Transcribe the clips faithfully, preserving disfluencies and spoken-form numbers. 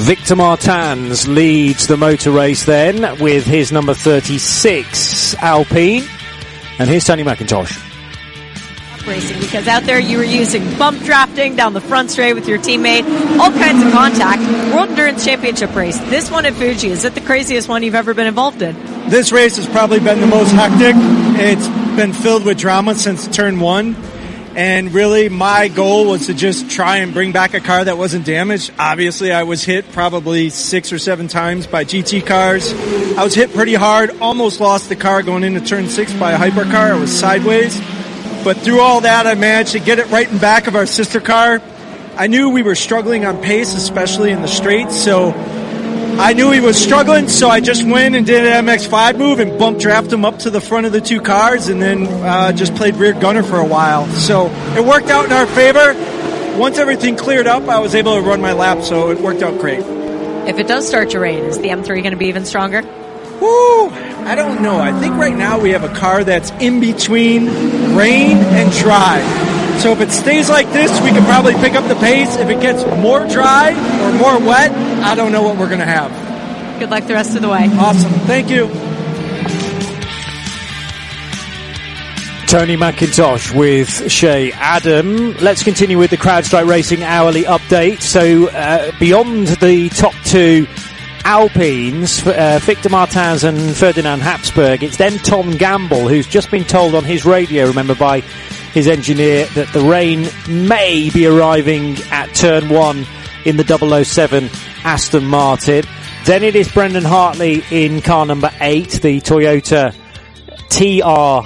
Victor Martins leads the motor race then with his number thirty-six Alpine. And here's Tony McIntosh. Racing, because out there you were using bump drafting down the front straight with your teammate, all kinds of contact. World Endurance Championship race. This one at Fuji, is it the craziest one you've ever been involved in? This race has probably been the most hectic. It's been filled with drama since turn one. And really, my goal was to just try and bring back a car that wasn't damaged. Obviously, I was hit probably six or seven times by G T cars. I was hit pretty hard, almost lost the car going into turn six by a hypercar. I was sideways. But through all that, I managed to get it right in back of our sister car. I knew we were struggling on pace, especially in the straights, so I knew he was struggling, so I just went and did an M X five move and bump drafted him up to the front of the two cars, and then uh, just played rear gunner for a while. So it worked out in our favor. Once everything cleared up, I was able to run my lap, so it worked out great. If it does start to rain, is the M three going to be even stronger? Woo! I don't know. I think right now we have a car that's in between rain and dry. So if it stays like this, we can probably pick up the pace. If it gets more dry or more wet, I don't know what we're going to have. Good luck the rest of the way. Awesome. Thank you. Tony McIntosh with Shea Adam. Let's continue with the CrowdStrike Racing hourly update. So uh, beyond the top two Alpines, uh, Victor Martins and Ferdinand Habsburg, it's then Tom Gamble, who's just been told on his radio, remember, by his engineer, that the rain may be arriving at turn one in the double oh seven Aston Martin. Then it is Brendan Hartley in car number eight, the Toyota T R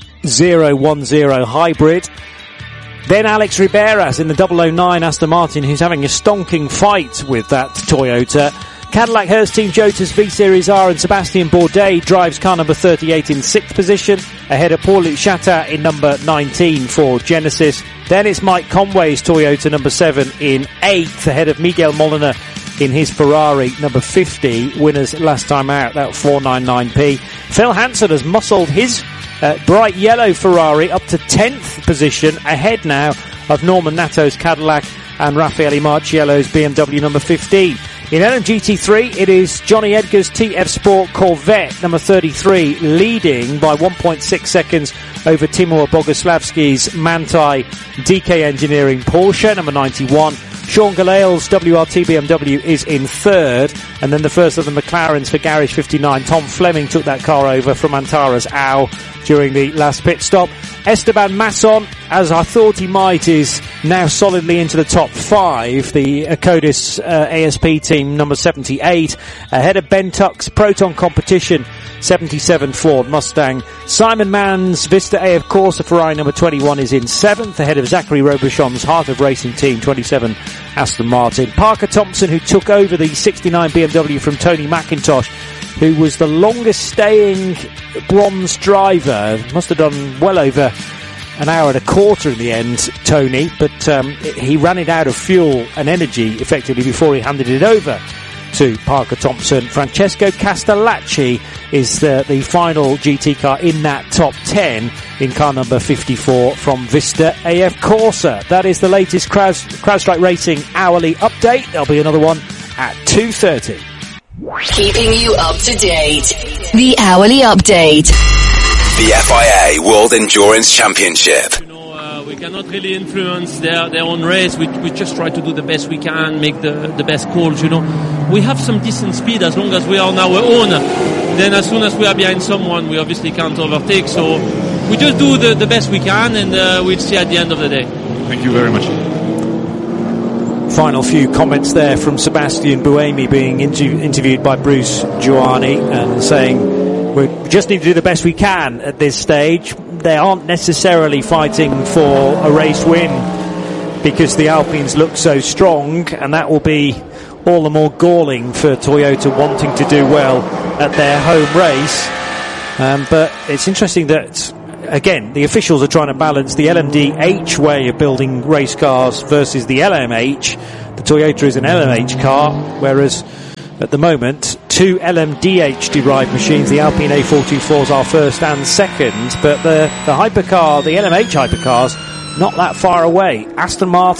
zero one zero hybrid. Then Alex Riberas in the double oh nine Aston Martin, who's having a stonking fight with that Toyota. Cadillac Hurst Team Jotas V-Series R and Sebastian Bourdais drives car number thirty-eight in sixth position, ahead of Paul-Luc Chatin in number nineteen for Genesis. Then it's Mike Conway's Toyota number seven in eighth, ahead of Miguel Molina in his Ferrari number fifty. Winners last time out, that four ninety-nine p. Phil Hansen has muscled his uh, bright yellow Ferrari up to tenth position, ahead now of Norman Natto's Cadillac and Raffaele Marciello's B M W number fifteen. In L M G T three, it is Johnny Edgar's T F Sport Corvette number thirty-three, leading by one point six seconds over Timur Boguslavski's Manthey D K Engineering Porsche number ninety-one. Sean Galeal's W R T B M W is in third, and then the first of the McLarens for Garage fifty-nine. Tom Fleming took that car over from Antara's Au during the last pit stop. Esteban Masson, as I thought he might, is now solidly into the top five. The Acodis uh, A S P team number seventy-eight, ahead of Ben Tuck's Proton Competition seventy-seven Ford Mustang. Simon Mann's Vista A F Corsa Ferrari number twenty-one is in seventh, ahead of Zachary Robichon's Heart of Racing Team twenty-seven Aston Martin. Parker Thompson, who took over the sixty-nine B M W from Tony McIntosh, who was the longest staying bronze driver, must have done well over an hour and a quarter in the end, Tony, but um, he ran it out of fuel and energy effectively before he handed it over to Parker Thompson. Francesco Castellacci is the, the final G T car in that top ten in car number fifty-four from Vista A F Corsa. That is the latest Crowd, CrowdStrike Racing hourly update. There'll be another one at two thirty. Keeping you up to date. The hourly update. The F I A World Endurance Championship. You know, uh, we cannot really influence their, their own race. We, we just try to do the best we can, make the, the best calls, you know. We have some decent speed as long as we are on our own. Then as soon as we are behind someone, we obviously can't overtake. So we just do the, the best we can, and uh, we'll see at the end of the day. Thank you very much. Final few comments there from Sebastian Buemi being inter- interviewed by Bruce Giuani and saying we just need to do the best we can at this stage. They aren't necessarily fighting for a race win because the Alpines look so strong, and that will be all the more galling for Toyota wanting to do well at their home race. Um, but it's interesting that, again, the officials are trying to balance the L M D H way of building race cars versus the L M H. The Toyota is an L M H car, whereas at the moment, two L M D H derived machines, the Alpine A four twenty-fours are first and second, but the, the hypercar, the L M H hypercars, not that far away. Aston Martin,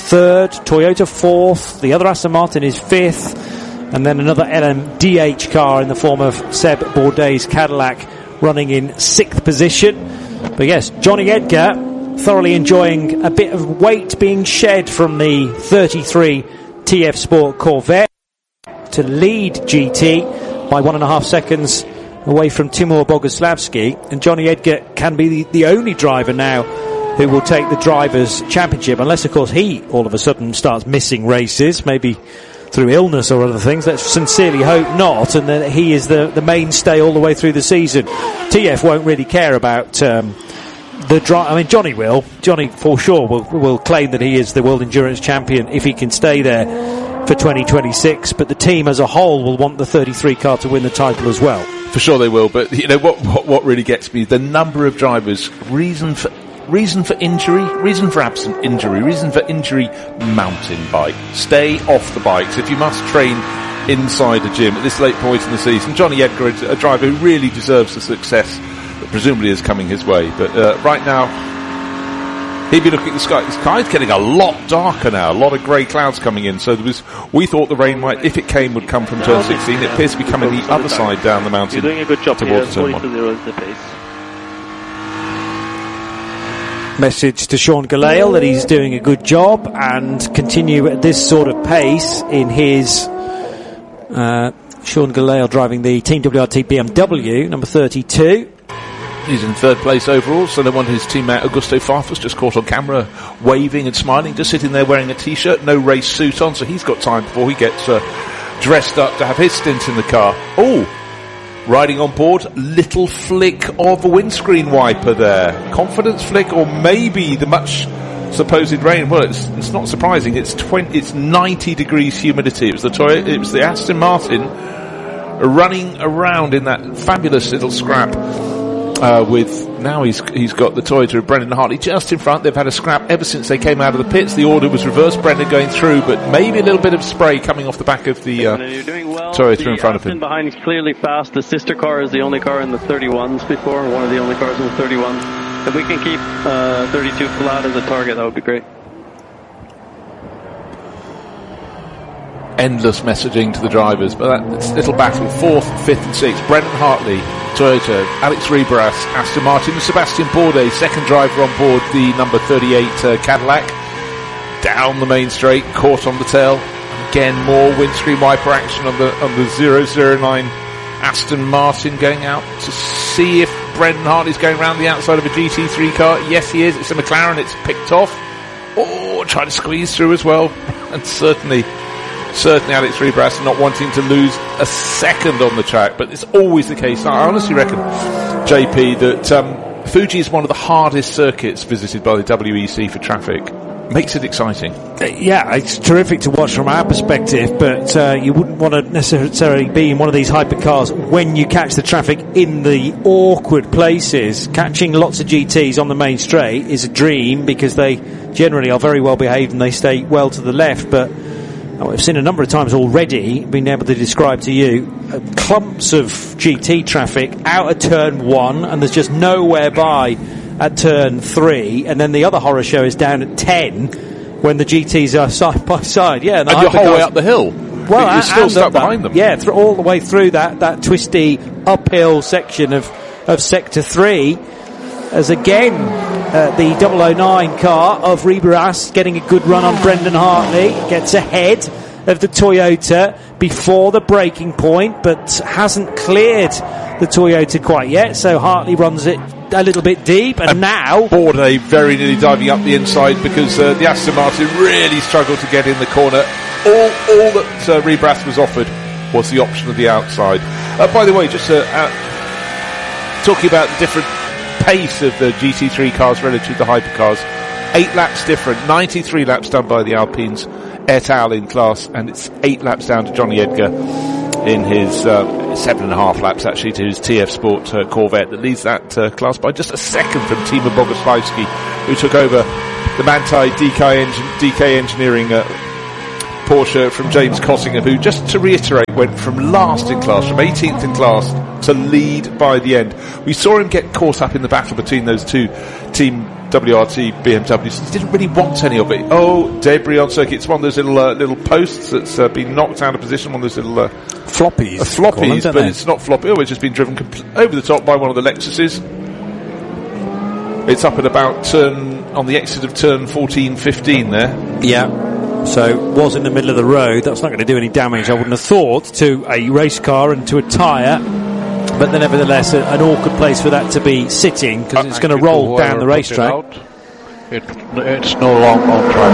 third, Toyota fourth, the other Aston Martin is fifth, and then another L M D H car in the form of Seb Bourdais' Cadillac running in sixth position. But yes, Johnny Edgar thoroughly enjoying a bit of weight being shed from the thirty-three T F Sport Corvette to lead G T by one and a half seconds away from Timur Boguslavski, and Johnny Edgar can be the, the only driver now who will take the Drivers' Championship, unless of course he all of a sudden starts missing races, maybe through illness or other things. Let's sincerely hope not, and that he is the, the mainstay all the way through the season. T F won't really care about um, the drive. I mean, Johnny will. Johnny for sure will, will claim that he is the World Endurance Champion if he can stay there for twenty twenty-six, but the team as a whole will want the thirty-three car to win the title as well. For sure they will, but you know what, what, what really gets me, the number of drivers, reason for Reason for injury, reason for absent injury, reason for injury, mountain bike. Stay off the bikes. If you must train inside a gym at this late point in the season, Johnny Edgar, a driver who really deserves the success that presumably is coming his way. But uh, right now, he'd be looking at the sky. The sky's getting a lot darker now, a lot of grey clouds coming in. So there was, we thought the rain might, if it came, would come from turn sixteen. It appears to be coming the other side down the mountain. You're doing a good job here. Towards turn forty to zero is the pace. Message to Sean Gelael that he's doing a good job and continue at this sort of pace in his uh, Sean Gelael driving the Team W R T B M W number thirty-two. He's in third place overall, so no wonder his teammate Augusto Farfus just caught on camera waving and smiling, just sitting there wearing a t-shirt, no race suit on, so he's got time before he gets uh, dressed up to have his stint in the car. Oh, riding on board, little flick of a windscreen wiper there. Confidence flick, or maybe the much supposed rain. Well, it's, it's not surprising. It's twenty, it's ninety degrees humidity. It was the Toyota, it was the Aston Martin running around in that fabulous little scrap. Uh, with now he's he's got the Toyota of Brendan Hartley just in front. They've had a scrap ever since they came out of the pits. The order was reversed. Brendan going through, but maybe a little bit of spray coming off the back of the uh, You're doing well. Toyota the in front of him. Aston behind is clearly fast. The sister car is the only car in the thirty-ones before, one of the only cars in the thirty-ones. If we can keep uh, thirty-two flat as a target, that would be great. Endless messaging to the drivers, but that little battle, fourth, fifth and sixth. Brendan Hartley, Toyota, Alex Ribras, Aston Martin, Sebastian Bourdais, second driver on board the number thirty-eight uh, Cadillac, down the main straight, caught on the tail. Again, more windscreen wiper action on the on the zero zero nine Aston Martin, going out to see if Brendan Hartley's going around the outside of a G T three car. Yes, he is. It's a McLaren. It's picked off. Oh, trying to squeeze through as well, and certainly. Certainly Alex Ribras not wanting to lose a second on the track, but it's always the case. I honestly reckon, J P, that um, Fuji is one of the hardest circuits visited by the W E C for traffic. Makes it exciting. Yeah, it's terrific to watch from our perspective, but uh, you wouldn't want to necessarily be in one of these hypercars when you catch the traffic in the awkward places. Catching lots of G Ts on the main straight is a dream because they generally are very well behaved and they stay well to the left, but I've seen a number of times already, been able to describe to you, uh, clumps of G T traffic out at turn one, and there's just nowhere by at turn three, and then the other horror show is down at ten when the G Ts are side by side. Yeah, and, and you're whole way up the hill. Well, you're and, still and stuck that, behind them. Yeah, th- all the way through that, that twisty uphill section of, of sector three, as again. Uh, the double oh nine car of Ribras getting a good run on Brendan Hartley, gets ahead of the Toyota before the braking point, but hasn't cleared the Toyota quite yet, so Hartley runs it a little bit deep, and, and now Bourdais very nearly diving up the inside because uh, the Aston Martin really struggled to get in the corner. All, all that uh, Ribras was offered was the option of the outside. Uh, by the way, just uh, uh, talking about the different pace of the G T three cars relative to the hypercars, eight laps different, ninety-three laps done by the Alpines et al. In class, and it's eight laps down to Johnny Edgar in his uh, seven and a half laps actually to his T F Sport uh, Corvette that leads that uh, class by just a second from Timur Boguslavski, who took over the Manthey D K, engin- D K Engineering uh, Porsche from James Cottingham, who, just to reiterate, went from last in class, from eighteenth in class to lead by the end. We saw him get caught up in the battle between those two team W R T B M W didn't really want any of it. Oh, debris on circuit. It's one of those little uh, little posts that's uh, been knocked out of position. One of those little uh, floppies, uh, floppies, them, but they? it's not floppy. Oh, it's just been driven compl- over the top by one of the Lexuses. It's up at about turn on the exit of turn fourteen, fifteen there. Yeah. So was in the middle of the road. That's not going to do any damage, I wouldn't have thought, to a race car and to a tyre. But then, nevertheless, a, an awkward place for that to be sitting, because uh, it's going to roll down the racetrack. It, it's no longer on track.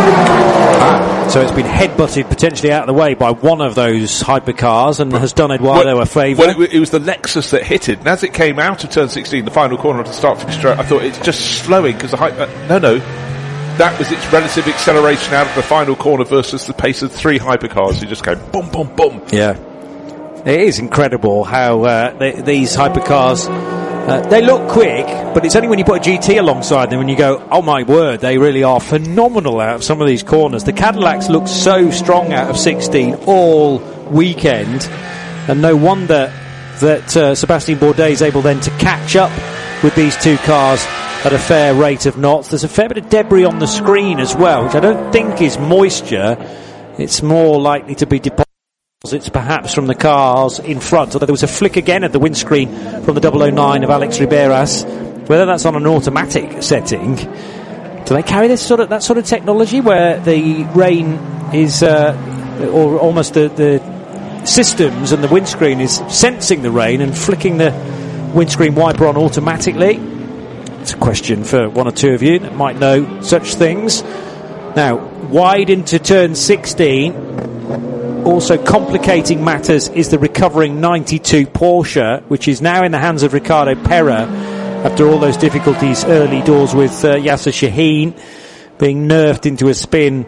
Ah, so it's been headbutted potentially out of the way by one of those hypercars and but has done Eduardo well, a favour. Well, it, it was the Lexus that hit it, and as it came out of turn sixteen, the final corner of the start finish straight, I thought it's just slowing because the hy- uh, no, no, that was its relative acceleration out of the final corner versus the pace of three hypercars. It just came boom, boom, boom. Yeah. It is incredible how uh, they, these hypercars, uh, they look quick, but it's only when you put a G T alongside them and you go, oh my word, they really are phenomenal out of some of these corners. The Cadillacs look so strong out of sixteen all weekend, and no wonder that uh, Sébastien Bourdais is able then to catch up with these two cars at a fair rate of knots. There's a fair bit of debris on the screen as well, which I don't think is moisture. It's more likely to be deposited. It's perhaps from the cars in front, although there was a flick again at the windscreen from the double oh nine of Alex Riberas. Whether that's on an automatic setting, do they carry this sort of that sort of technology where the rain is, uh, or almost the, the systems and the windscreen is sensing the rain and flicking the windscreen wiper on automatically? It's a question for one or two of you that might know such things. Now, wide into turn sixteen. Also complicating matters is the recovering ninety-two Porsche, which is now in the hands of Ricardo Pera after all those difficulties early doors with uh, Yasser Shaheen being nerfed into a spin.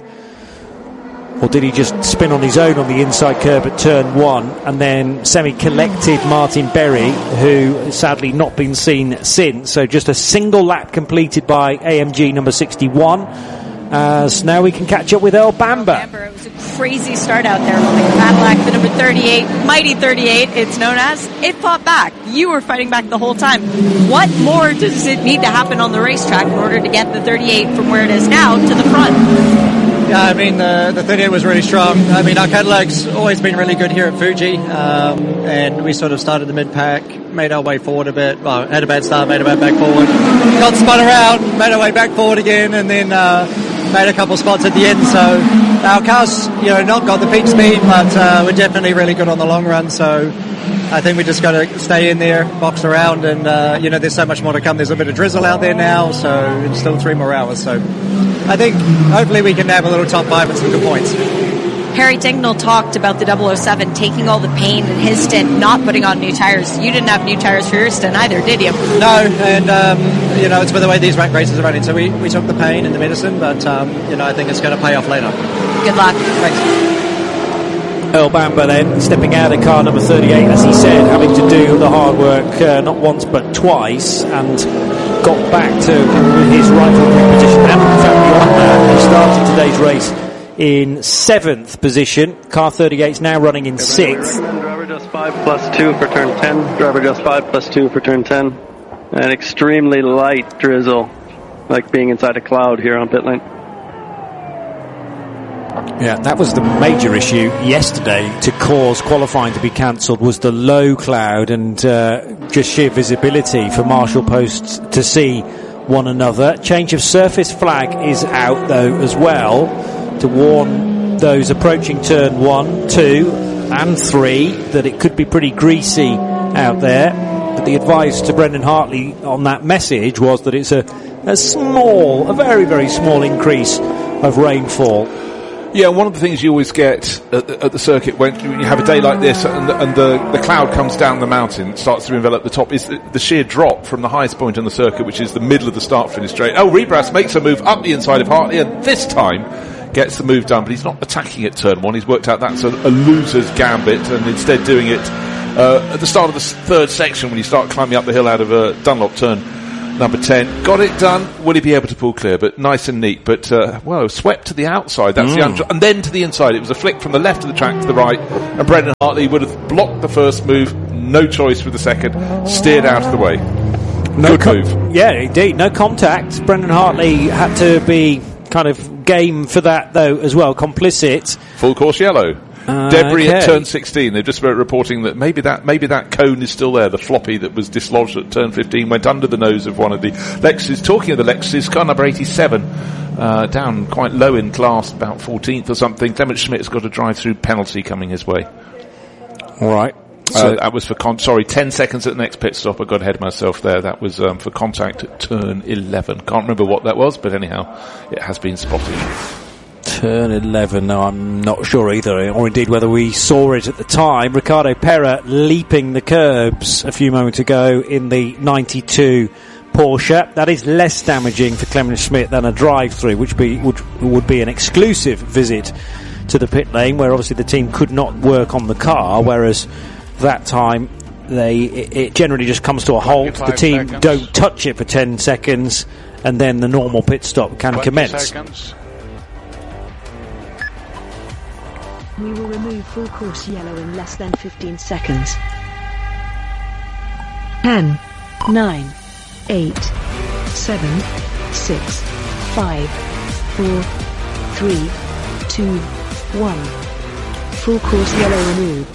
Or did he just spin on his own on the inside curb at turn one and then semi-collected Martin Berry, who has sadly not been seen since. So just a single lap completed by A M G number sixty-one. As now we can catch up with Earl Bamber. It was a crazy start out there on the Cadillac, the number thirty-eight, Mighty thirty-eight, it's known as. It fought back. You were fighting back the whole time. What more does it need to happen on the racetrack in order to get the thirty-eight from where it is now to the front? Yeah, I mean, uh, the thirty-eight was really strong. I mean, our Cadillac's always been really good here at Fuji, um, and we sort of started the mid-pack, made our way forward a bit. Well, had a bad start, made our way back forward. Got spun around, made our way back forward again, and then uh, made a couple spots at the end. So our cars, you know, not got the peak speed, but uh, we're definitely really good on the long run. So I think we just got to stay in there, box around, and uh, you know, there's so much more to come. There's a bit of drizzle out there now, so it's still three more hours. So I think hopefully we can have a little top five and some good points. Harry Tingnell talked about the double oh seven taking all the pain in his stint, not putting on new tires. You didn't have new tires for your stint either, did you? No, and um, you know, it's with the way these rack races are running. So we, we took the pain and the medicine, but um, you know, I think it's going to pay off later. Good luck. Thanks. Earl Bamber then stepping out of car number thirty-eight, as he said, having to do the hard work uh, not once but twice, and got back to his rightful position. And in fact, beyond that, he started today's race in seventh position. Car thirty-eight is now running in sixth. Driver just five plus two for turn ten. Driver just five plus two for turn ten. An extremely light drizzle, like being inside a cloud here on pit lane. Yeah, that was the major issue yesterday to cause qualifying to be cancelled, was the low cloud and uh, just sheer visibility for marshal posts to see one another. Change of surface flag is out though as well, to warn those approaching turn one, two and three that it could be pretty greasy out there. But the advice to Brendan Hartley on that message was that it's a, a small, a very, very small increase of rainfall. Yeah, one of the things you always get at the, at the circuit when you have a day like this and, the, and the, the cloud comes down the mountain, starts to envelop the top, is the, the sheer drop from the highest point on the circuit, which is the middle of the start-finish straight. Oh, Riberas makes a move up the inside of Hartley, and this time gets the move done, but he's not attacking at turn one. He's worked out that's a, a loser's gambit, and instead doing it uh, at the start of the third section when you start climbing up the hill out of uh, Dunlop turn number ten. Got it done. Will he be able to pull clear? But nice and neat. But, uh, well, swept to the outside. That's mm. the un- and then to the inside. It was a flick from the left of the track to the right. And Brendan Hartley would have blocked the first move. No choice for the second. Steered out of the way. No Good co- move. Yeah, indeed. No contact. Brendan Hartley had to be kind of game for that, though, as well. Complicit. Full course yellow. Uh, Debris okay. at turn sixteen. They're just about reporting that maybe that maybe that cone is still there. The floppy that was dislodged at turn fifteen went under the nose of one of the Lexuses. Talking of the Lexuses, car number eighty-seven, uh, down quite low in class, about fourteenth or something. Clement Schmidt's got a drive-through penalty coming his way. All right. So uh, that was for con- sorry, ten seconds at the next pit stop. I got ahead of myself there. That was um, for contact at turn eleven. Can't remember what that was, but anyhow, it has been spotted. Turn eleven, no, I'm not sure either, or indeed whether we saw it at the time. Ricardo Pera leaping the curbs a few moments ago in the ninety-two Porsche. That is less damaging for Clement Schmidt than a drive-through, which be, would, would be an exclusive visit to the pit lane, where obviously the team could not work on the car, whereas that time they it, it generally just comes to a halt. The team seconds. don't touch it for ten seconds, and then the normal pit stop can commence. Seconds. We will remove full course yellow in less than fifteen seconds. ten, nine, eight, seven, six, five, four, three, two, one. Full course yellow removed.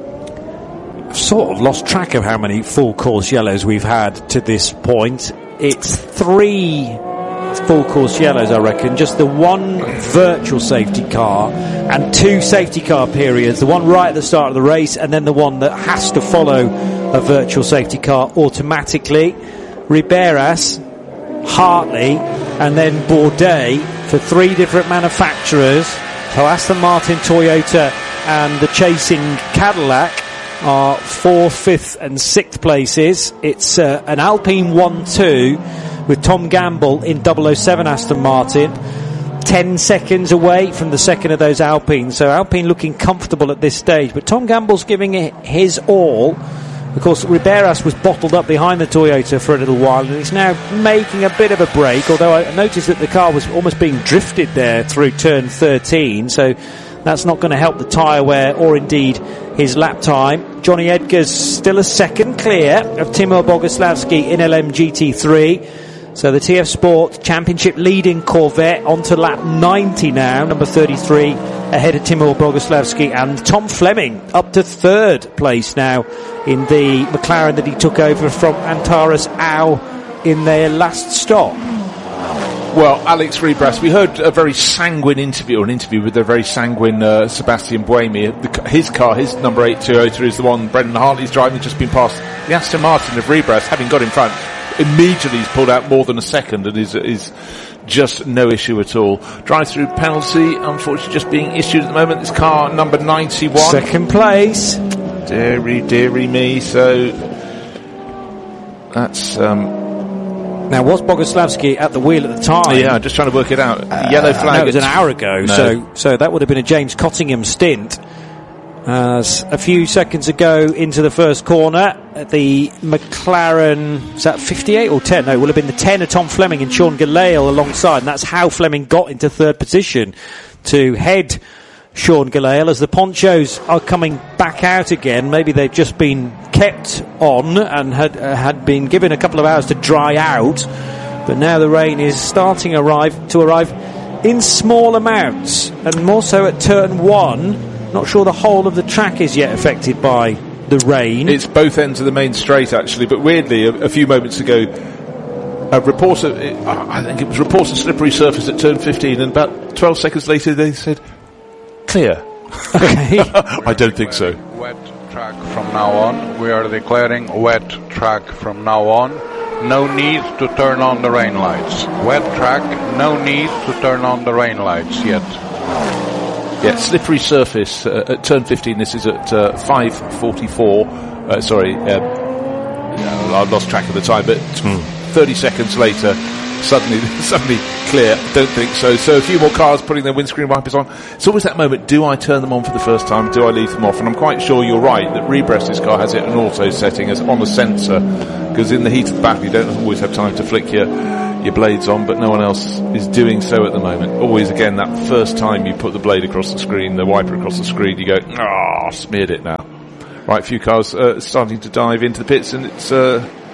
I've sort of lost track of how many full course yellows we've had to this point. It's three full course yellows, I reckon. Just the one virtual safety car and two safety car periods. The one right at the start of the race, and then the one that has to follow a virtual safety car automatically. Riberas, Hartley, and then Bourdais for three different manufacturers. So Aston Martin, Toyota, and the chasing Cadillac are fourth, fifth, and sixth places. It's uh, an Alpine one two with Tom Gamble in double oh seven Aston Martin, ten seconds away from the second of those Alpines. So Alpine looking comfortable at this stage, but Tom Gamble's giving it his all. Of course, Riberas was bottled up behind the Toyota for a little while, and he's now making a bit of a break, although I noticed that the car was almost being drifted there through turn thirteen, so that's not going to help the tyre wear or indeed his lap time. Johnny Edgar's still a second clear of Timur Boguslavski in L M G T three. So the T F Sport Championship leading Corvette onto lap ninety now, number thirty-three, ahead of Timur Boguslavski, and Tom Fleming up to third place now in the McLaren that he took over from Antares Au in their last stop. Well, Alex Rebras, we heard a very sanguine interview, or an interview with a very sanguine uh, Sebastian Buemi. The, his car, his number eight Toyota, is the one Brendan Hartley's driving, just been past the Aston Martin of Rebras, having got in front. Immediately he's pulled out more than a second and is, is just no issue at all. Drive-through penalty, unfortunately, just being issued at the moment. This car, number ninety-one. Second place. Deary, deary me. So that's... Um, Now, was Boguslavski at the wheel at the time? Yeah, I'm just trying to work it out. Uh, Yellow flag. No, it was an hour ago, no. so so that would have been a James Cottingham stint. As a few seconds ago into the first corner, the McLaren, is that fifty-eight or ten? No, it would have been the ten of Tom Fleming and Sean Gallale alongside, and that's how Fleming got into third position to head Sean Gallale as the ponchos are coming back out again. Maybe they've just been kept on and had uh, had been given a couple of hours to dry out, but now the rain is starting arrive to arrive in small amounts, and more so at turn one. Not sure the whole of the track is yet affected by the rain. It's both ends of the main straight, actually, but weirdly, a, a few moments ago, a reporter, I think it was reported slippery surface at turn fifteen, and about twelve seconds later they said, clear. Okay. I don't think so. Wet track from now on. We are declaring wet track from now on. No need to turn on the rain lights. Wet track, no need to turn on the rain lights yet. Yeah, slippery surface uh, at turn fifteen. This is at uh, five forty-four. Uh, sorry, um, yeah, I've lost track of the time, but mm. thirty seconds later, suddenly, suddenly clear. Don't think so. So a few more cars putting their windscreen wipers on. It's always that moment: do I turn them on for the first time? Do I leave them off? And I'm quite sure you're right that Rebras' car has it an auto setting as on a sensor, because in the heat of the battle, you don't always have time to flick your. your blades on, but no one else is doing so at the moment. Always, again, that first time you put the blade across the screen, the wiper across the screen, you go, ah, smeared it now. Right, a few cars uh, starting to dive into the pits, and it's uh,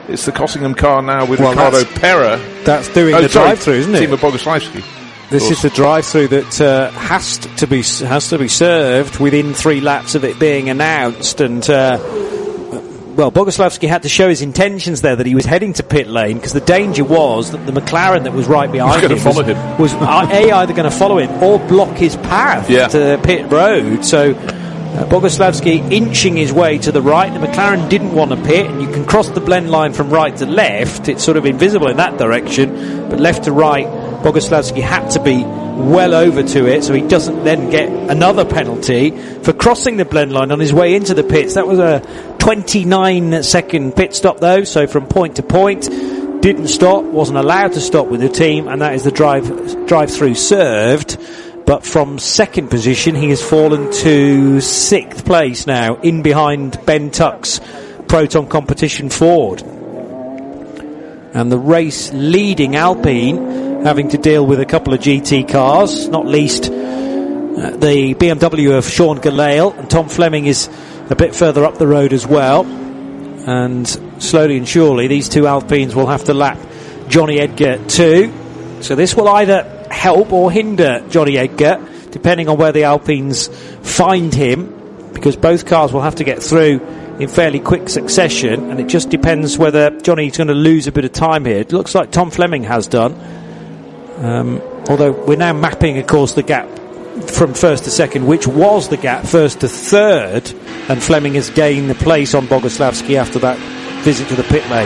It's the Cossingham car now with Well, Ricardo that's- Pera. That's doing Oh, the sorry, drive-through, isn't it? Timo Boguslavski. This is the drive-through that uh, has to be has to be served within three laps of it being announced. And uh, well, Boguslavski had to show his intentions there that he was heading to pit lane, because the danger was that the McLaren that was right behind gonna him follow was, him. was a either going to follow him or block his path Yeah. to pit road. So uh, Boguslavski inching his way to the right. The McLaren didn't want to pit, and you can cross the blend line from right to left. It's sort of invisible in that direction, but left to right, Boguslavski had to be well over to it, so he doesn't then get another penalty for crossing the blend line on his way into the pits. That was a twenty-nine second pit stop though, so from point to point, didn't stop, wasn't allowed to stop with the team, and that is the drive drive through served. But from second position, he has fallen to sixth place now, in behind Ben Tuck's Proton Competition Ford. And the race leading Alpine, having to deal with a couple of G T cars, not least uh, the B M W of Sean Gelael, and Tom Fleming is a bit further up the road as well. And slowly and surely, these two Alpines will have to lap Johnny Edgar too. So this will either help or hinder Johnny Edgar, depending on where the Alpines find him, because both cars will have to get through in fairly quick succession, and it just depends whether Johnny's going to lose a bit of time here. It looks like Tom Fleming has done, um, although we're now mapping, of course, the gap from first to second, which was the gap first to third, and Fleming has gained the place on Boguslavski after that visit to the pit lane.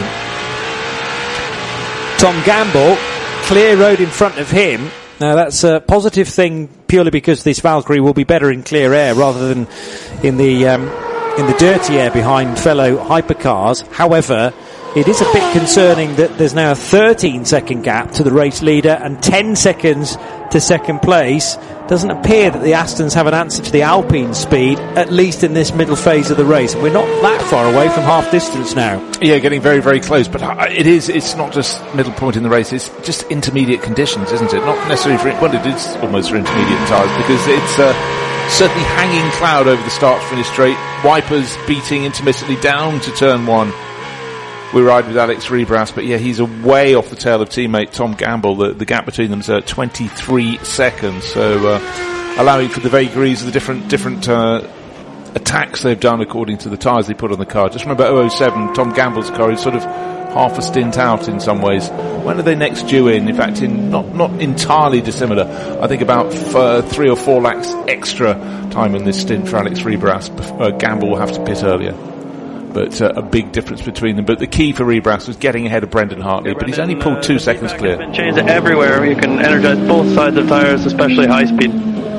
Tom Gamble, clear road in front of him. Now that's a positive thing purely because this Valkyrie will be better in clear air rather than in the um, in the dirty air behind fellow hypercars. However, it is a bit concerning that there's now a thirteen second gap to the race leader and ten seconds to second place. Doesn't appear that the Astons have an answer to the Alpine speed, at least in this middle phase of the race. We're not that far away from half distance now. Yeah, getting very, very close. But it is, it's not just middle point in the race, it's just intermediate conditions, isn't it? Not necessarily for, well, it is almost for intermediate tyres, because it's uh, certainly hanging cloud over the start-finish straight, wipers beating intermittently down to turn one. We ride with Alex Rebras, but yeah, he's away off the tail of teammate Tom Gamble. The, the gap between them is uh, twenty-three seconds, so uh, allowing for the vagaries of the different different uh, attacks they've done according to the tyres they put on the car. Just remember oh oh seven, Tom Gamble's car is sort of half a stint out in some ways. When are they next due in? In fact, in not not entirely dissimilar. I think about f- uh, three or four laps extra time in this stint for Alex Rebras. Uh, Gamble will have to pit earlier. But uh, a big difference between them. But the key for Rebras was getting ahead of Brendan Hartley, but he's only pulled two seconds clear. Change it everywhere. You can energize both sides of tires, especially high speed.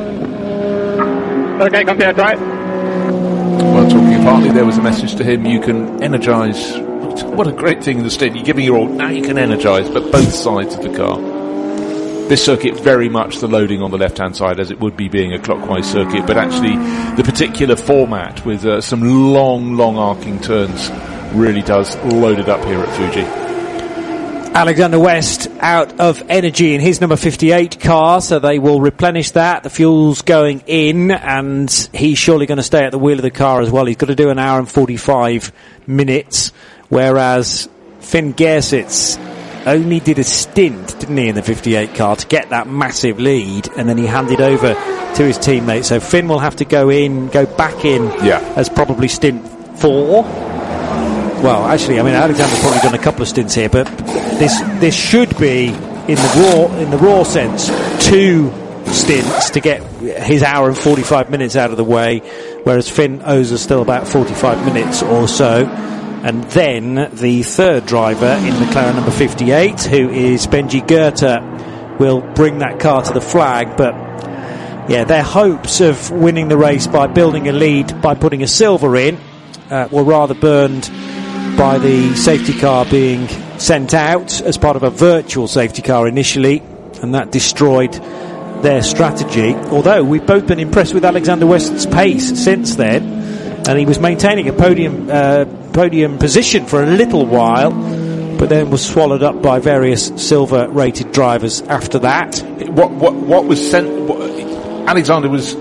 Okay, come here, right. Well, talking of Hartley, there was a message to him, you can energise. What a great thing in the stint. You're giving your all, now you can energise, but both sides of the car. This circuit, very much the loading on the left-hand side, as it would be being a clockwise circuit, but actually the particular format with uh, some long, long arcing turns really does load it up here at Fuji. Alexander West out of energy in his number fifty-eight car, so they will replenish that. The fuel's going in, and he's surely going to stay at the wheel of the car as well. He's got to do an hour and forty-five minutes, whereas Finn Gersitz only did a stint, didn't he, in the fifty-eight car to get that massive lead, and then he handed over to his teammate. So Finn will have to go in, go back in yeah. as probably stint four. Well, actually, I mean, Alexander's probably done a couple of stints here, but this this should be in the raw in the raw sense two stints to get his hour and forty-five minutes out of the way, whereas Finn owes us still about forty-five minutes or so. And then the third driver in McLaren number fifty-eight, who is Benji Goethe, will bring that car to the flag. But yeah, their hopes of winning the race by building a lead by putting a silver in uh, were rather burned by the safety car being sent out as part of a virtual safety car initially, and that destroyed their strategy. Although we've both been impressed with Alexander West's pace since then, and he was maintaining a podium uh, podium position for a little while, but then was swallowed up by various silver rated drivers after that. What what what was sent? What, Alexander was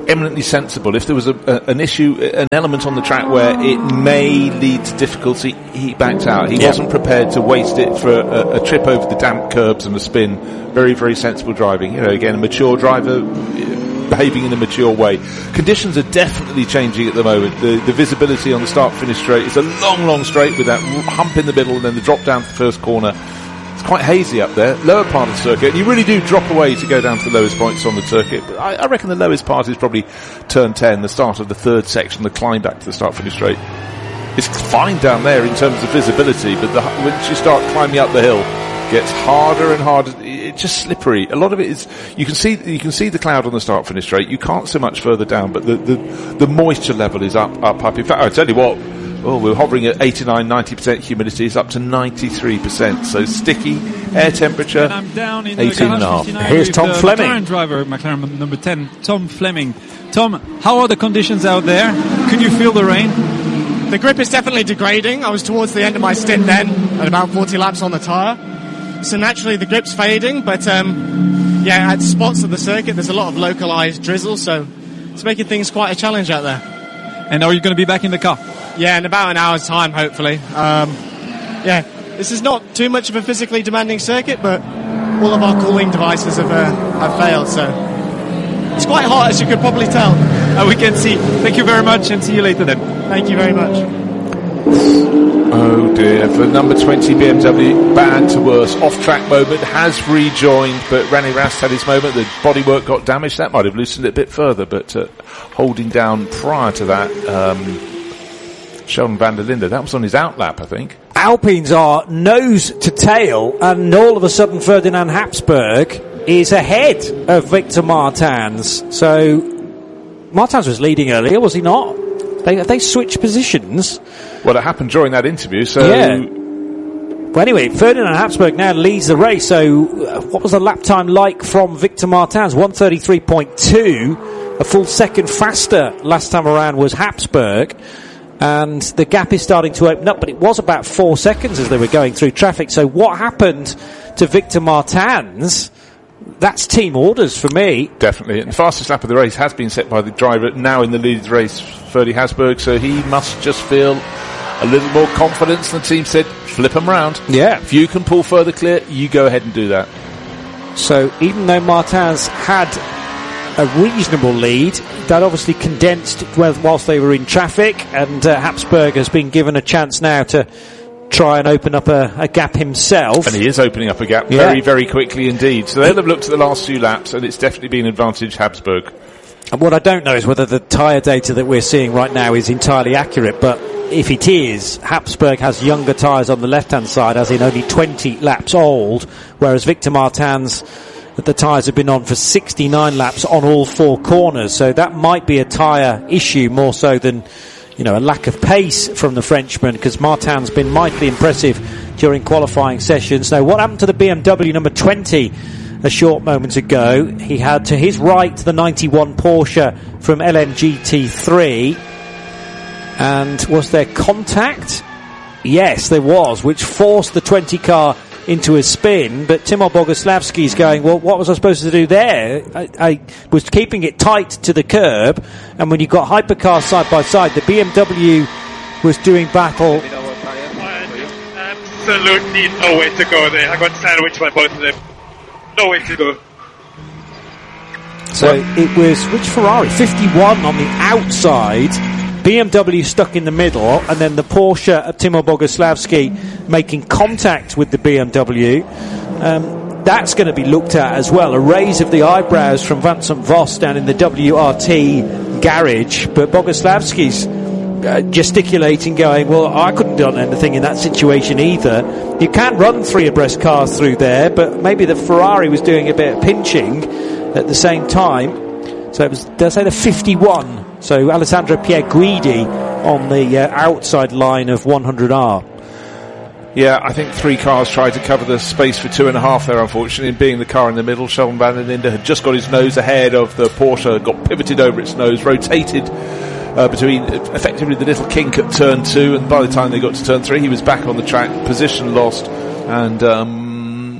eminently sensible. If there was a, a, an issue, an element on the track where it may lead to difficulty, he backed out. He yeah. wasn't prepared to waste it for a, a trip over the damp curbs and a spin. Very, very sensible driving. You know, again, a mature driver behaving in a mature way. Conditions are definitely changing at the moment. The, the visibility on the start-finish straight is a long, long straight with that hump in the middle and then the drop down to the first corner. It's quite hazy up there, lower part of the circuit, and you really do drop away to go down to the lowest points on the circuit. But I, I reckon the lowest part is probably turn ten, the start of the third section, the climb back to the start-finish straight. It's fine down there in terms of visibility, but the, once you start climbing up the hill, it gets harder and harder. It's just slippery. A lot of it is, you can see you can see the cloud on the start-finish straight. You can't so much further down, but the, the, the moisture level is up, up, up. In fact, I'll tell you what, oh, we're hovering at eighty-nine, ninety percent humidity. It's up to ninety-three percent. So sticky, air temperature, and I'm down in eighteen and a half. Here's Tom the Fleming. McLaren driver, McLaren number ten, Tom Fleming. Tom, how are the conditions out there? Can you feel the rain? The grip is definitely degrading. I was towards the end of my stint then, at about forty laps on the tyre. So naturally the grip's fading, but um, yeah, at spots of the circuit there's a lot of localised drizzle, so it's making things quite a challenge out there. And are you going to be back in the car? Yeah, in about an hour's time, hopefully. Um, yeah, this is not too much of a physically demanding circuit, but all of our cooling devices have, uh, have failed, so it's quite hot, as you could probably tell. Uh, we can see. Thank you very much, and see you later then. Thank you very much. Oh dear, for number twenty B M W, bad to worse. Off-track moment, has rejoined, but René Rast had his moment. The bodywork got damaged. That might have loosened it a bit further, but uh, holding down prior to that, um, Sheldon van der Linde. That was on his outlap, I think. Alpines are nose to tail, and all of a sudden Ferdinand Habsburg is ahead of Victor Martins. So Martins was leading earlier, was he not? They they switched positions. Well, it happened during that interview, so... Yeah. Well, anyway, Ferdinand Habsburg now leads the race. So uh, what was the lap time like from Victor Martins? one thirty-three point two. A full second faster last time around was Habsburg. And the gap is starting to open up, but it was about four seconds as they were going through traffic. So what happened to Victor Martins? That's team orders for me. Definitely. And the fastest lap of the race has been set by the driver now in the lead of the race, Ferdy Habsburg, so he must just feel a little more confidence. The team said, flip them round. Yeah. If you can pull further clear, you go ahead and do that. So even though Martins had a reasonable lead, that obviously condensed whilst they were in traffic, and uh, Habsburg has been given a chance now to try and open up a, a gap himself. And he is opening up a gap yeah. very, very quickly indeed. So they'll have looked at the last few laps, and it's definitely been advantage Habsburg. And what I don't know is whether the tyre data that we're seeing right now is entirely accurate, but if it is, Habsburg has younger tyres on the left-hand side, as in only twenty laps old, whereas Victor Martins, the tyres have been on for sixty-nine laps on all four corners. So that might be a tyre issue more so than, you know, a lack of pace from the Frenchman, because Martin's been mightily impressive during qualifying sessions. Now, what happened to the B M W number twenty a short moment ago? He had to his right the ninety-one Porsche from L M G T three. And was there contact? Yes, there was, which forced the twenty car into a spin, but Timur Boguslavski's going, well, what was I supposed to do there? I, I was keeping it tight to the curb, and when you got hypercars side by side, the B M W was doing battle. Absolutely no way to go there. I got sandwiched by both of them. No way to go. So it was, which Ferrari? fifty-one on the outside, B M W stuck in the middle, and then the Porsche of Timur Boguslavski making contact with the B M W. Um, that's going to be looked at as well. A raise of the eyebrows from Vincent Voss down in the W R T garage, but Boguslavski's uh, gesticulating, going, well, I couldn't have done anything in that situation either. You can't run three abreast cars through there, but maybe the Ferrari was doing a bit of pinching at the same time. So it was, did I say the fifty-one? So Alessandro Pierguidi on the uh, outside line of one hundred R. Yeah, I think three cars tried to cover the space for two and a half there, unfortunately, and being the car in the middle, Sheldon van der Linde had just got his nose ahead of the Porsche, got pivoted over its nose, rotated uh, between effectively the little kink at turn two, and by the time they got to turn three, he was back on the track, position lost, and um,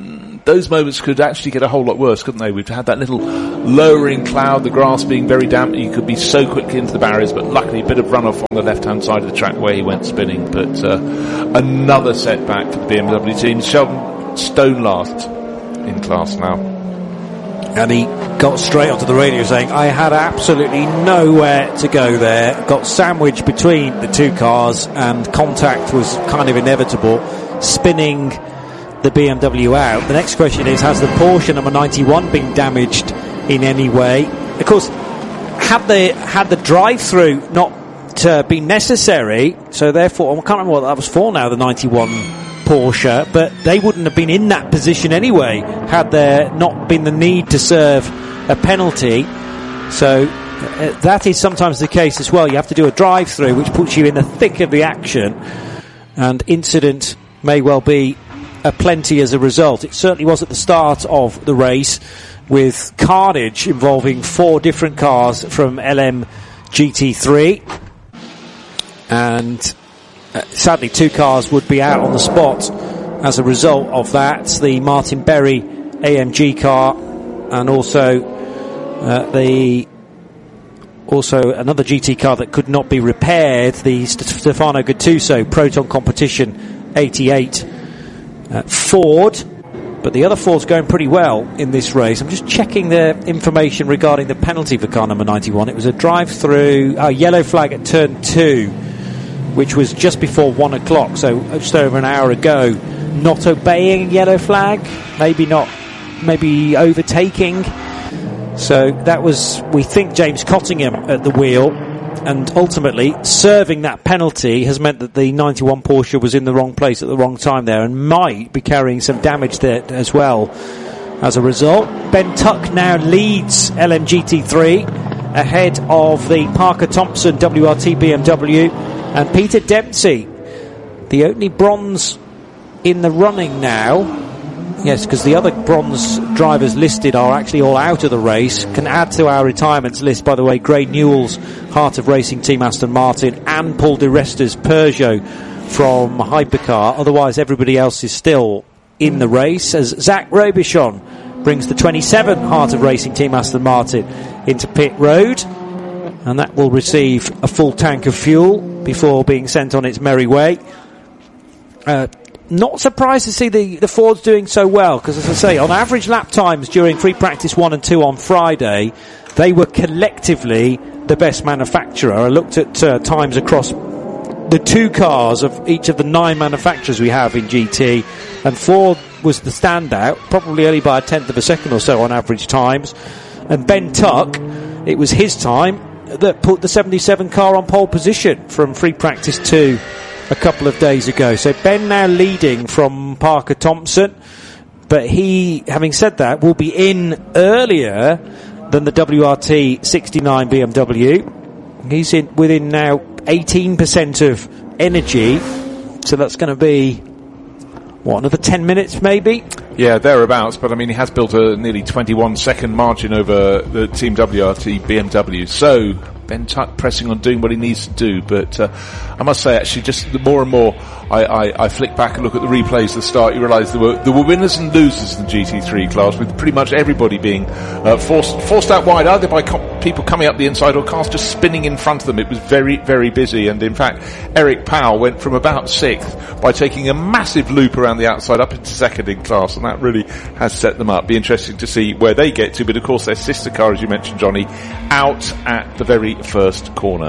those moments could actually get a whole lot worse, couldn't they? We've had that little lowering cloud, the grass being very damp. You could be so quickly into the barriers, but luckily a bit of runoff on the left-hand side of the track where he went spinning. But uh, another setback for the B M W team. Sheldon Stone last in class now. And he got straight onto the radio saying, I had absolutely nowhere to go there. Got sandwiched between the two cars and contact was kind of inevitable, spinning the B M W out. The next question is, has the Porsche number ninety-one been damaged in any way? Of course, had the had the drive-through not uh, been necessary, so therefore, I can't remember what that was for now, the ninety-one Porsche, but they wouldn't have been in that position anyway had there not been the need to serve a penalty. So uh, that is sometimes the case as well. You have to do a drive-through, which puts you in the thick of the action, and incident may well be a plenty as a result. It certainly was at the start of the race, with carnage involving four different cars from L M G T three, and uh, sadly two cars would be out on the spot as a result of that. The Martin Berry A M G car, and also uh, the also another G T car that could not be repaired, the Stefano Gattuso Proton Competition eighty-eight uh, Ford. But the other Ford's going pretty well in this race. I'm just checking the information regarding the penalty for car number ninety-one. It was a drive-through, uh, yellow flag at turn two, which was just before one o'clock, so just over an hour ago. Not obeying yellow flag, maybe not, maybe overtaking. So that was, we think, James Cottingham at the wheel, and ultimately serving that penalty has meant that the ninety-one Porsche was in the wrong place at the wrong time there, and might be carrying some damage there as well as a result. Ben Tuck now leads L M G T three ahead of the Parker Thompson W R T B M W, and Peter Dempsey, the only bronze in the running now. Yes, because the other bronze drivers listed are actually all out of the race. Can add to our retirements list, by the way, Gray Newell's Heart of Racing Team Aston Martin and Paul Di Resta's Peugeot from Hypercar. Otherwise, everybody else is still in the race, as Zach Robichon brings the twenty-seven Heart of Racing Team Aston Martin into pit road, and that will receive a full tank of fuel before being sent on its merry way. Uh, Not surprised to see the, the Fords doing so well, because, as I say, on average lap times during free practice one and two on Friday, they were collectively the best manufacturer. I looked at uh, times across the two cars of each of the nine manufacturers we have in G T, and Ford was the standout, probably only by a tenth of a second or so on average times. And Ben Tuck, it was his time that put the seventy-seven car on pole position from free practice two a couple of days ago. So Ben now leading from Parker Thompson, but he, having said that, will be in earlier than the W R T sixty-nine B M W. He's in within now eighteen percent of energy, so that's going to be, what, another ten minutes maybe? Yeah, thereabouts, but I mean, he has built a nearly twenty-one second margin over the Team W R T B M W, so Ben Tuck pressing on doing what he needs to do. But uh, I must say, actually, just the more and more I, I, I flick back and look at the replays at the start, you realise there were there were winners and losers in the G T three class, with pretty much everybody being uh, forced forced out wide, either by com- people coming up the inside or cars just spinning in front of them. It was very, very busy, and in fact, Eric Powell went from about sixth by taking a massive loop around the outside up into second in class, and that really has set them up. Be interesting to see where they get to, but of course their sister car, as you mentioned, Johnny, out at the very first corner.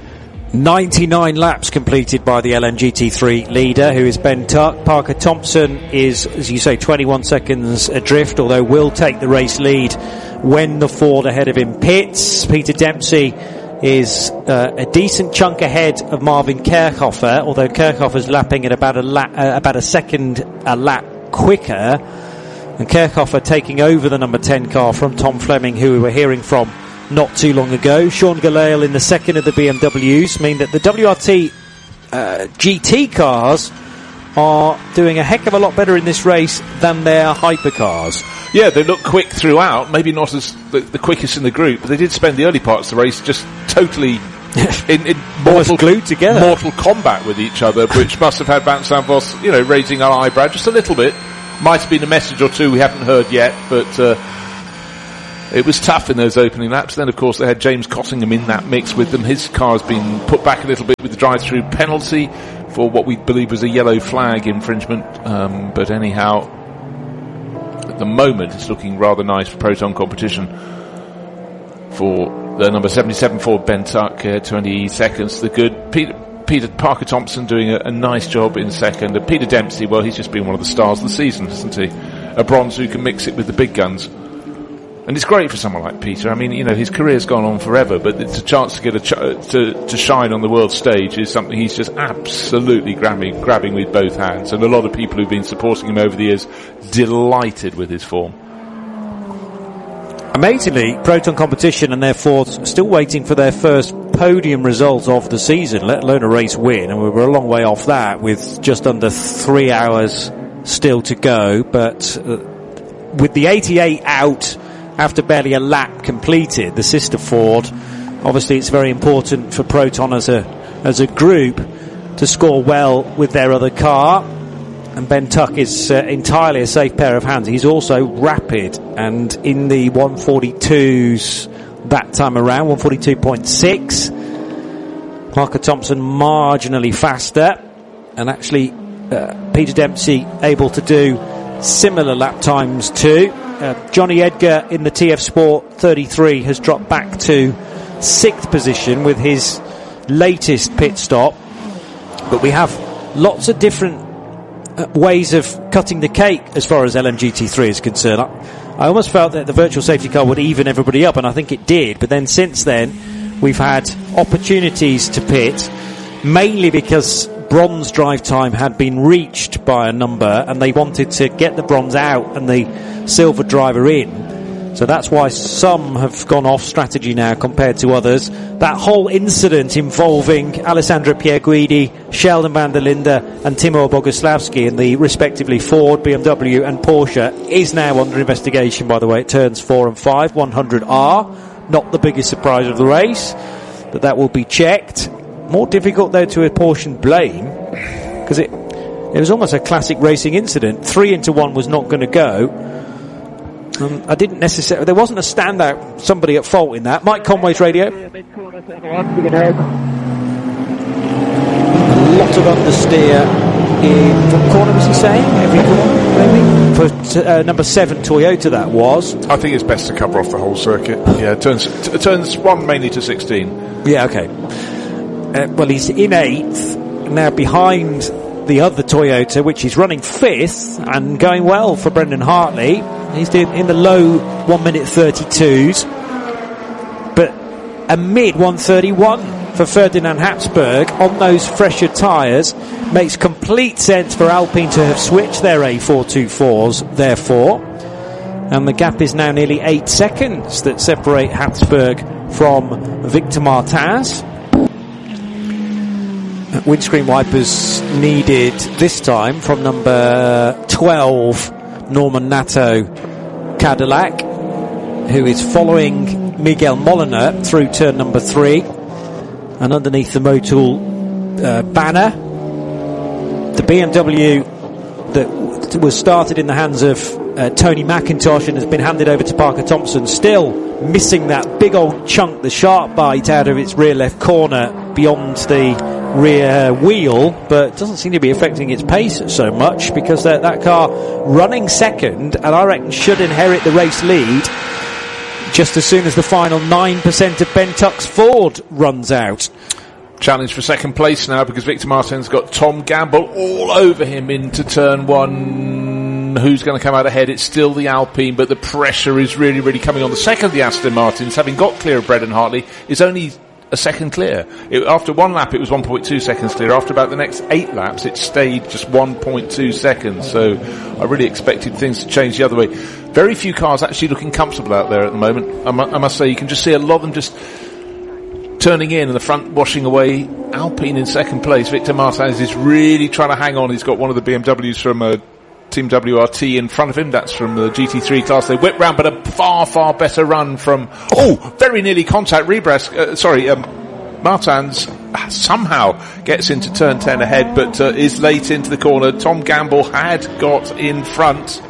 ninety-nine laps completed by the L M G T three leader, who is Ben Tuck. Parker Thompson is, as you say, twenty-one seconds adrift, although will take the race lead when the Ford ahead of him pits. Peter Dempsey is uh, a decent chunk ahead of Marvin Kirchhofer, although Kirchhofer's lapping at about a lap, uh, about a second a lap quicker, and Kirchhofer taking over the number ten car from Tom Fleming, who we were hearing from not too long ago. Sean Gelael in the second of the B M Ws mean that the W R T uh, G T cars are doing a heck of a lot better in this race than their hypercars. Yeah, they look quick throughout, maybe not as the, the quickest in the group, but they did spend the early parts of the race just totally in, in mortal, glued together, mortal combat with each other, which must have had Vincent Voss, you know, raising our eyebrow just a little bit Might have been a message or two we haven't heard yet, but uh, it was tough in those opening laps. Then, of course, they had James Cottingham in that mix with them. His car has been put back a little bit with the drive-through penalty for what we believe was a yellow flag infringement. Um, but anyhow, at the moment, it's looking rather nice for Proton Competition for the number seventy-seven Ford Ben Tuck, uh, twenty seconds. The good Peter. Peter Parker Thompson doing a, a nice job in second, and Peter Dempsey, well, he's just been one of the stars of the season, hasn't he? A bronze who can mix it with the big guns. And it's great for someone like Peter. I mean, you know, his career's gone on forever, but it's a chance to get a ch- to, to shine on the world stage is something he's just absolutely grabbing, grabbing with both hands. And a lot of people who've been supporting him over the years, delighted with his form. Amazingly, Proton Competition and their Fords still waiting for their first podium result of the season, let alone a race win, and we were a long way off that with just under three hours still to go. But uh, with the eighty-eight out after barely a lap completed, the sister Ford, obviously it's very important for Proton as a as a group to score well with their other car. And Ben Tuck is uh, entirely a safe pair of hands. He's also rapid, and in the one forty-twos that time around, one forty-two point six. Parker Thompson marginally faster, and actually uh, Peter Dempsey able to do similar lap times too. Uh, Johnny Edgar in the T F Sport thirty-three has dropped back to sixth position with his latest pit stop. But we have lots of different ways of cutting the cake as far as L M G T three is concerned. I, I almost felt that the virtual safety car would even everybody up, and I think it did. But then since then, we've had opportunities to pit, mainly because bronze drive time had been reached by a number, and they wanted to get the bronze out and the silver driver in. So that's why some have gone off strategy now compared to others. That whole incident involving Alessandro Pierguidi, Sheldon van der Linde and Timo Boguslavski in the respectively Ford, B M W and Porsche is now under investigation, by the way. It turns four and five, one hundred R. Not the biggest surprise of the race, but that will be checked. More difficult, though, to apportion blame, because it, it was almost a classic racing incident. Three into one was not going to go. Um, I didn't necessarily. There wasn't a standout somebody at fault in that. Mike Conway's radio. A lot of understeer in what corner was he saying? Every corner, maybe for uh, number seven Toyota. That was. I think it's best to cover off the whole circuit. Yeah, it turns t- turns one mainly to sixteen. Yeah, okay. Uh, well, he's in eighth now, behind the other Toyota, which is running fifth and going well for Brendan Hartley. He's doing in the low one minute thirty-twos, but a mid one thirty-one for Ferdinand Habsburg on those fresher tyres. Makes complete sense for Alpine to have switched their A four twenty-fours, therefore. And the gap is now nearly eight seconds that separate Habsburg from Victor Martins. Windscreen wipers needed this time from number twelve Norman Nato Cadillac, who is following Miguel Molina through turn number three, and underneath the Motul uh, banner, the B M W that was started in the hands of uh, Tony McIntosh and has been handed over to Parker Thompson, still missing that big old chunk, the sharp bite out of its rear left corner beyond the rear wheel, but doesn't seem to be affecting its pace so much, because that, that car running second, and I reckon should inherit the race lead just as soon as the final nine percent of Ben Tuck's Ford runs out. Challenge for second place now, because Victor Martin's got Tom Gamble all over him into turn one. Who's going to come out ahead? It's still the Alpine, but the pressure is really, really coming on. The second of the Aston Martins, having got clear of Brendan Hartley, is only a second clear. It, after one lap, it was one point two seconds clear. After about the next eight laps, it stayed just one point two seconds. So I really expected things to change the other way. Very few cars actually looking comfortable out there at the moment. I, mu- I must say, you can just see a lot of them just turning in and the front washing away. Alpine in second place. Victor Martins is really trying to hang on. He's got one of the B M Ws from uh, Team W R T in front of him. That's from the G T three class. They whip round, but a far, far better run from, oh, very nearly contact Rebras, uh, sorry, um, Martins somehow gets into turn ten ahead, but uh, is late into the corner. Tom Gamble had got in front,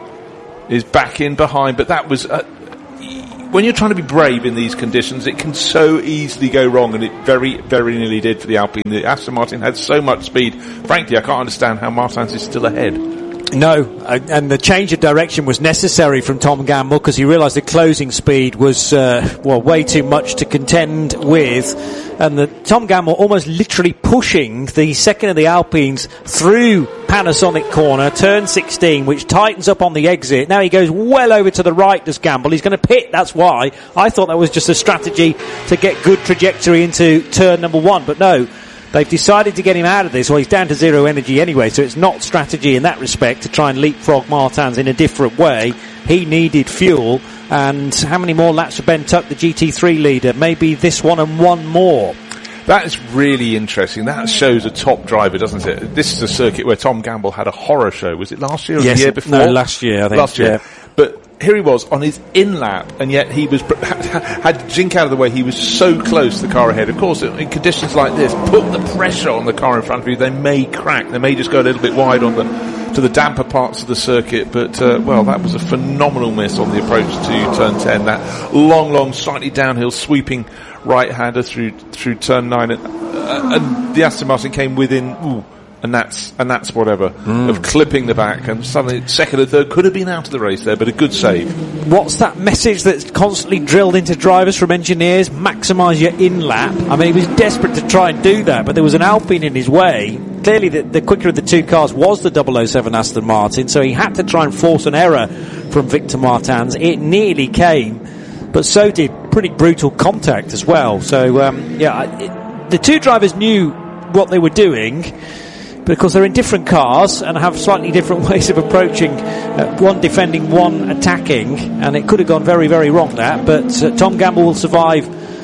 is back in behind, but that was... Uh, when you're trying to be brave in these conditions, it can so easily go wrong, and it very, very nearly did for the Alpine. The Aston Martin had so much speed. Frankly, I can't understand how Martins is still ahead. No, and the change of direction was necessary from Tom Gamble because he realised the closing speed was, uh, well, way too much to contend with. And the Tom Gamble almost literally pushing the second of the Alpines through Panasonic corner, turn sixteen, which tightens up on the exit. Now he goes well over to the right, does Gamble. He's going to pit, that's why. I thought that was just a strategy to get good trajectory into turn number one, but no. They've decided to get him out of this. Well, he's down to zero energy anyway, so it's not strategy in that respect to try and leapfrog Martins in a different way. He needed fuel. And how many more laps for Ben Tuck, the G T three leader? Maybe this one and one more. That is really interesting. That shows a top driver, doesn't it? This is a circuit where Tom Gamble had a horror show. Was it last year or yes, the year before? No, last year, I think. Last year. Yeah. But here he was on his in-lap, and yet he was had jink out of the way. He was so close to the car ahead. Of course, in conditions like this, put the pressure on the car in front of you. They may crack. They may just go a little bit wide on the to the damper parts of the circuit. But uh, well, that was a phenomenal miss on the approach to turn ten. That long, long, slightly downhill sweeping right-hander through through turn nine, and, uh, and the Aston Martin came within. Ooh, And that's and that's whatever mm. of clipping the back, and suddenly second and third could have been out of the race there, but a good save. What's that message that's constantly drilled into drivers from engineers? Maximise your in lap. I mean, he was desperate to try and do that, but there was an Alpine in his way. Clearly, the, the quicker of the two cars was the double oh seven Aston Martin, so he had to try and force an error from Victor Martins. It nearly came, but so did pretty brutal contact as well. So um, yeah, it, the two drivers knew what they were doing. Because they're in different cars and have slightly different ways of approaching, uh, one defending, one attacking, and it could have gone very, very wrong that, but uh, Tom Gamble will survive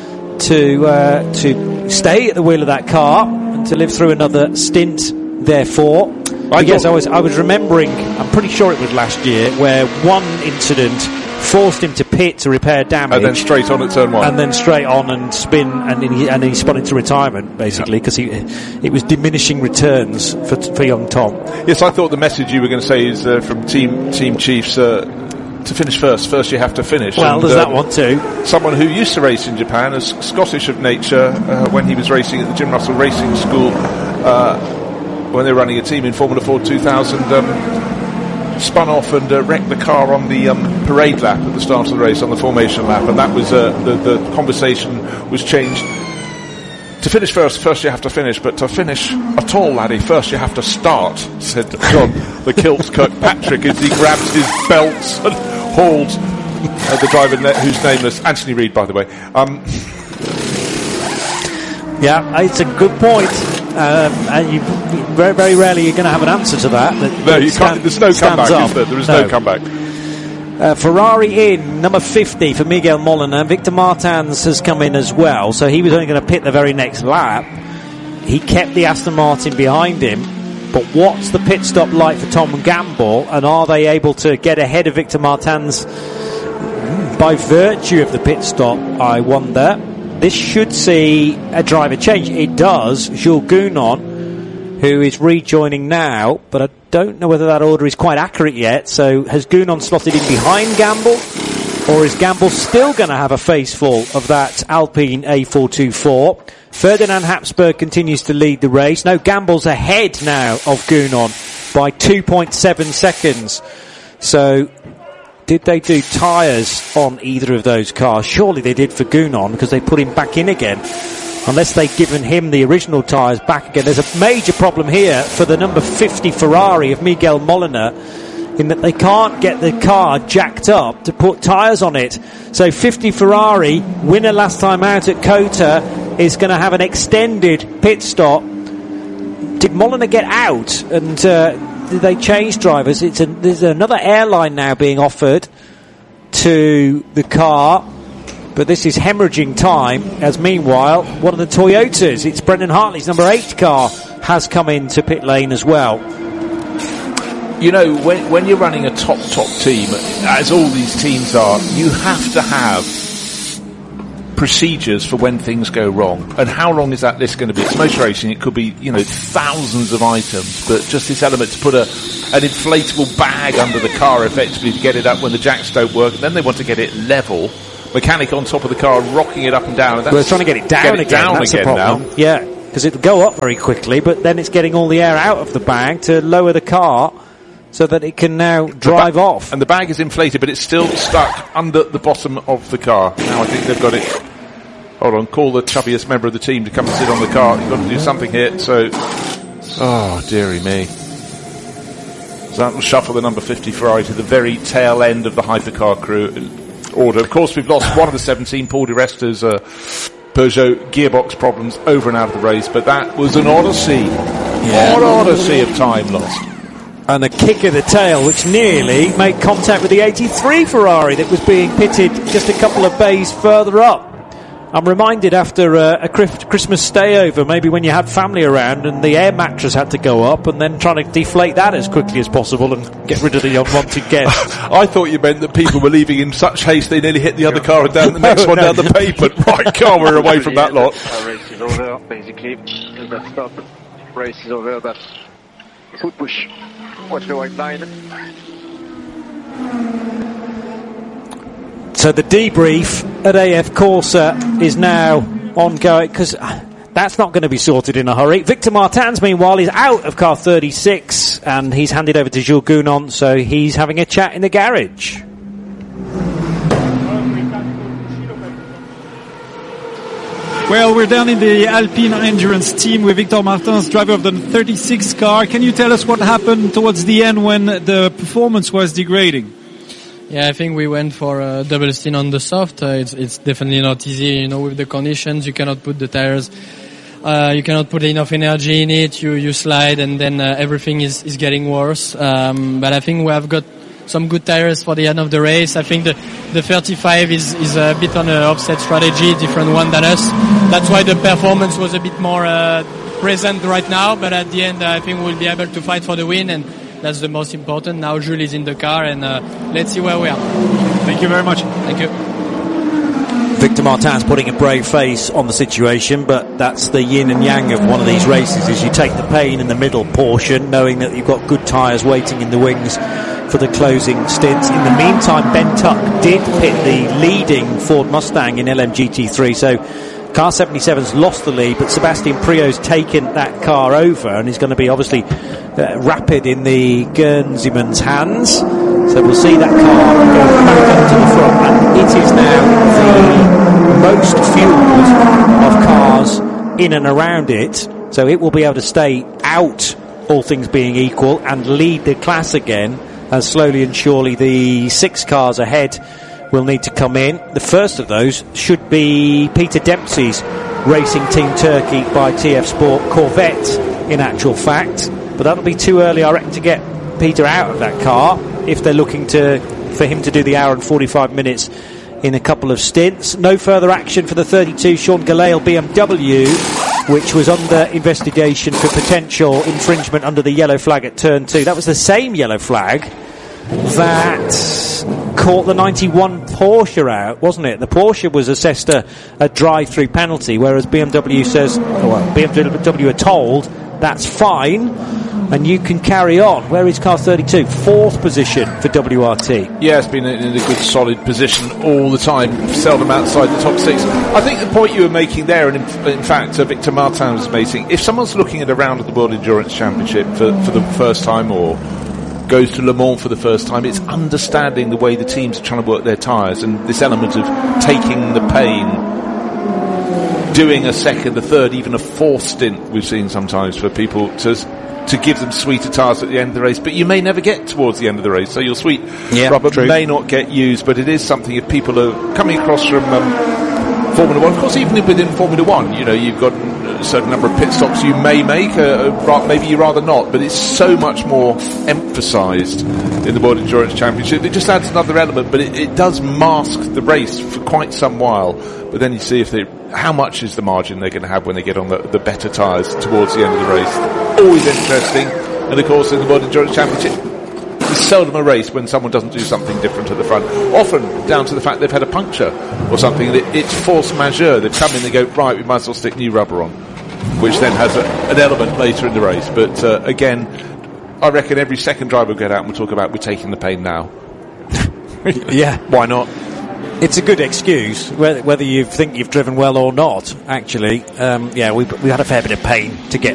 to uh, to stay at the wheel of that car and to live through another stint, therefore. I guess I was, I was remembering, I'm pretty sure it was last year, where one incident forced him to pit to repair damage. And then straight on at turn one. And then straight on and spin, and then he, and then he spun into retirement, basically, because he it was diminishing returns for for young Tom. Yes, I thought the message you were going to say is uh, from team team chiefs, uh, to finish first, first you have to finish. Well, and, there's uh, that one too. Someone who used to race in Japan, as Scottish of nature, uh, when he was racing at the Jim Russell Racing School, uh, when they were running a team in Formula Ford two thousand, um, spun off and uh, wrecked the car on the um, parade lap at the start of the race, on the formation lap, and that was uh, the, the conversation was changed. To finish first, first you have to finish, but to finish at all, laddie, first you have to start, said John the Kilts Kirkpatrick, as he grabs his belts and hauls uh, the driver ne- who's nameless, Anthony Reid, by the way. Um, yeah, it's a good point. Um, and you very, very rarely you're going to have an answer to that. that no, you stand, can't. There's no comeback, up. is there? There is no, no comeback. Uh, Ferrari in, number fifty for Miguel Molina. Victor Martins has come in as well, so he was only going to pit the very next lap. He kept the Aston Martin behind him, but what's the pit stop like for Tom Gamble, and are they able to get ahead of Victor Martins by virtue of the pit stop, I wonder? This should see a driver change. It does. Jules Gounon, who is rejoining now, but I don't know whether that order is quite accurate yet. So has Gounon slotted in behind Gamble, or is Gamble still going to have a faceful of that Alpine A four twenty-four? Ferdinand Habsburg continues to lead the race. No, Gamble's ahead now of Gounon by two point seven seconds. So did they do tyres on either of those cars? Surely they did for Gounon, because they put him back in again. Unless they've given him the original tyres back again. There's a major problem here for the number fifty Ferrari of Miguel Molina, in that they can't get the car jacked up to put tyres on it. So fifty Ferrari, winner last time out at COTA, is going to have an extended pit stop. Did Molina get out? And uh, did they change drivers? It's a, there's another airline now being offered to the car, but this is hemorrhaging time, as meanwhile one of the Toyotas, it's Brendan Hartley's number eight car, has come into pit lane as well. You know, when, when you're running a top, top team, as all these teams are, you have to have procedures for when things go wrong. And how long is that list going to be? It's motor racing. It could be, you know, thousands of items, but just this element to put a an inflatable bag under the car effectively to get it up when the jacks don't work. And then they want to get it level. Mechanic on top of the car, rocking it up and down. And We're trying to get it down get it again. Down That's again the problem. now. Yeah, because it'll go up very quickly, but then it's getting all the air out of the bag to lower the car so that it can now drive ba- off. And the bag is inflated, but it's still stuck under the bottom of the car. Now I think they've got it. Hold on, call the chubbiest member of the team to come and sit on the car. You've got to do something here. So, oh dearie me. So that will shuffle the number fifty Ferrari to the very tail end of the hypercar crew order. Of course, we've lost one of the seventeen, Paul Di Resta's uh, Peugeot gearbox problems over and out of the race, but that was an odyssey. Yeah. What odyssey of time lost. And a kick of the tail which nearly made contact with the eighty-three Ferrari that was being pitted just a couple of bays further up. I'm reminded after uh, a Christmas stayover, maybe when you had family around and the air mattress had to go up, and then trying to deflate that as quickly as possible and get rid of the unwanted guests. I thought you meant that people were leaving in such haste they nearly hit the other car and down the next No, one no. down the pavement. Right, car, we're away from that lot. Our race is over, basically. That stop. Race is over, that foot push. Watch the white line. So the debrief at A F Corsa is now ongoing, because that's not going to be sorted in a hurry. Victor Martins, meanwhile, is out of car thirty-six, and he's handed over to Jules Gounon, so he's having a chat in the garage. Well, we're down in the Alpine Endurance team with Victor Martins, driver of the thirty-six car. Can you tell us what happened towards the end when the performance was degrading? Yeah, I think we went for a double stint on the soft. Uh, it's, it's definitely not easy, you know, with the conditions. You cannot put the tires, uh, you cannot put enough energy in it. You, you slide and then uh, everything is, is getting worse. Um, but I think we have got some good tires for the end of the race. I think the, the thirty-five is, is a bit on an offset strategy, different one than us. That's why the performance was a bit more, uh, present right now. But at the end, I think we'll be able to fight for the win, and that's the most important. Now Jules is in the car, and uh, let's see where we are. Thank you very much. Thank you. Victor Martins putting a brave face on the situation, but that's the yin and yang of one of these races, is you take the pain in the middle portion, knowing that you've got good tyres waiting in the wings for the closing stints. In the meantime, Ben Tuck did pit the leading Ford Mustang in L M G T three, so car seventy-seven's lost the lead, but Sebastian Priaulx's taken that car over and is going to be obviously uh, rapid in the Guernseyman's hands. So we'll see that car go back up to the front, and it is now the most fueled of cars in and around it, so it will be able to stay out, all things being equal, and lead the class again, as slowly and surely the six cars ahead will need to come in. The first of those should be Peter Dempsey's Racing Team Turkey by T F Sport Corvette, in actual fact, but that'll be too early, I reckon, to get Peter out of that car if they're looking to for him to do the hour and forty-five minutes in a couple of stints. No further action for the thirty-two Sean Gelael B M W, which was under investigation for potential infringement under the yellow flag at turn two. That was the same yellow flag that caught the ninety-one Porsche out, wasn't it? The Porsche was assessed a, a drive-through penalty, whereas B M W says, oh, well, B M W are told that's fine and you can carry on. Where is car thirty-two? Fourth position for W R T. Yeah, it's been in a good solid position all the time, seldom outside the top six. I think the point you were making there, and in, in fact uh, Victor Martin was making, if someone's looking at a round of the World Endurance Championship for, for the first time, or goes to Le Mans for the first time, it's understanding the way the teams are trying to work their tyres, and this element of taking the pain, doing a second, a third, even a fourth stint we've seen sometimes for people to to give them sweeter tyres at the end of the race, but you may never get towards the end of the race, so your sweet yeah, rubber true. may not get used, but it is something if people are coming across from um, Formula One, of course even within Formula One, you know, you've got a certain number of pit stops you may make, uh, maybe you rather not, but it's so much more emphasised in the World Endurance Championship. It just adds another element, but it, it does mask the race for quite some while, but then you see if they, how much is the margin they're going to have when they get on the, the better tyres towards the end of the race. Always interesting. And of course in the World Endurance Championship, it's seldom a race when someone doesn't do something different at the front. Often down to the fact they've had a puncture or something. That it's force majeure. They've come in, they go, right, we might as well stick new rubber on, which then has a, an element later in the race. But uh, again, I reckon every second driver will get out and we'll talk about we're taking the pain now. Yeah. Why not? It's a good excuse, whether, whether you think you've driven well or not, actually. Um, yeah, we, we had a fair bit of pain to get